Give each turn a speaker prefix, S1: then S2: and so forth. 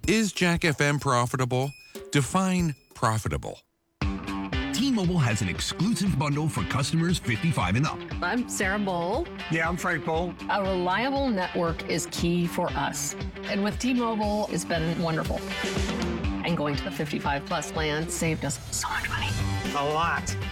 S1: Is Jack FM profitable? Define profitable.
S2: T-Mobile has an exclusive bundle for customers 55 and up.
S3: I'm Sarah Bowl.
S4: Yeah, I'm Frank Bowl.
S3: A reliable network is key for us. And with T-Mobile, it's been wonderful. And going to the 55 plus plan saved us so much money.
S4: A lot.